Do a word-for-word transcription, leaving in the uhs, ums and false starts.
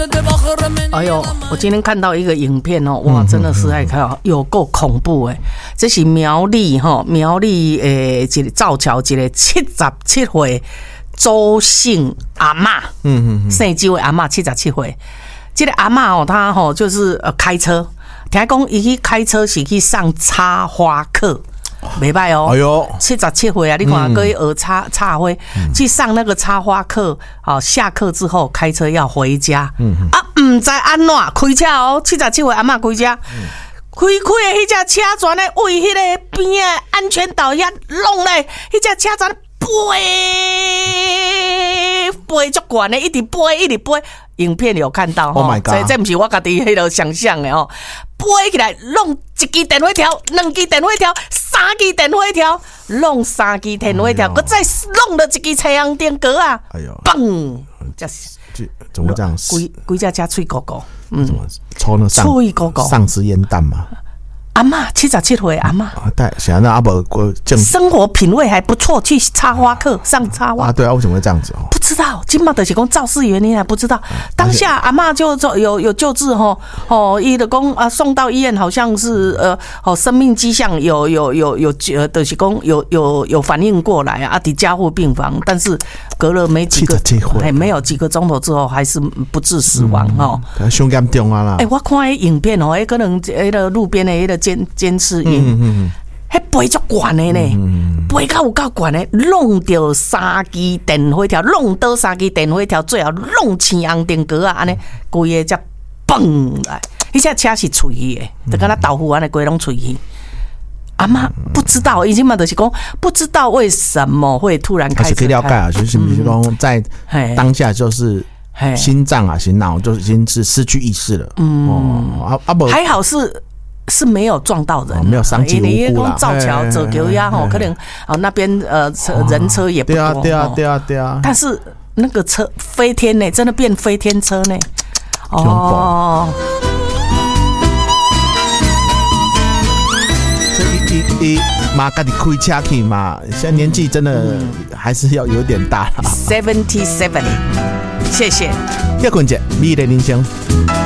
哎呦，我今天看到一个影片哦，哇，真的是还看有够恐怖哎！这是苗栗哈，苗栗诶，一个造桥一个七十七岁周姓阿嬷，嗯嗯，姓周的阿嬷七十七岁，这个阿嬷哦，她吼就是呃开车，听讲伊去开车是去上插花课。没歹哦，哎呦，七十七岁啊！你看，可以学插插花，去上那个插花课。好，下课之后开车要回家。嗯、啊，唔知安怎开车哦？七十七岁阿嬷开车，嗯、开开的迄只车全咧为迄个边啊安全岛遐弄咧，迄只车全飞飞足悬的，一直飞一直飞。影片有看到哈， oh 这这不是我家己迄个想象的哦，飞起来弄一支电火条，两支电火条，三支电火条，弄三支电火条，搁、哎、再弄了一支太阳电格啊！哎呦，嘣！这怎么这样？ 规规只只脆狗狗，嗯， 怎么抽那上脆狗狗丧尸烟弹嘛？ 阿嬷七十七岁，阿嬷对，现在阿伯生活品味还不错，去插花课上插花啊？对啊，为什么会这样子哦？ 不知道，今嘛的是讲肇事原因还不知道。当下阿嬷就有有救治吼，哦，伊的讲啊送到医院，好像是呃哦生命迹象有有有有呃就是讲有有有反应过来啊，伫加护病房，但是隔了没几个哎没有几个钟头之后还是不治死亡哦。 伤严重啊啦！ 哎，我看迄影片哦，哎可能迄个路边的迄个监监视员。嗯嗯迄飞足悬的呢，飞到有够悬的，弄到三支电火条，弄到三支电火条，最后弄青红电格啊，安尼规个才蹦来。迄只车是脆的，就敢若豆腐安尼规拢脆去。阿嬷不知道，已经嘛就是讲不知道为什么会突然开始。 可以了解啊，就是比如讲在当下就是心脏啊、心脑就已經是失去意識了。嗯，哦，啊啊還好是是沒有撞到人，哦、沒有傷及無辜啦。造橋走橋呀，吼，可能哦那邊呃車人車也不多。對啊，對啊，對啊，對啊。但是那個車飛天呢，真的變飛天車呢。哦。 一嘛，家己开车去嘛，现在年纪真的还是要有点大了。 Seventy seven， 谢谢。 叶坤姐，美丽人生。